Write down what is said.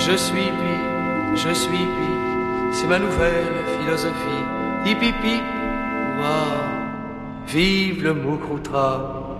je suis pi, c'est ma nouvelle philosophie. Hippie, waouh, vive le mot croutard.